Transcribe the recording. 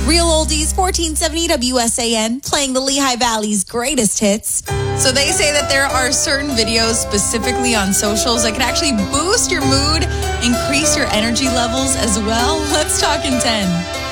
Real Oldies, 1470 WSAN, playing the Lehigh Valley's greatest hits. So they say that there are certain videos specifically on socials that can actually boost your mood, increase your energy levels as well. Let's talk in 10.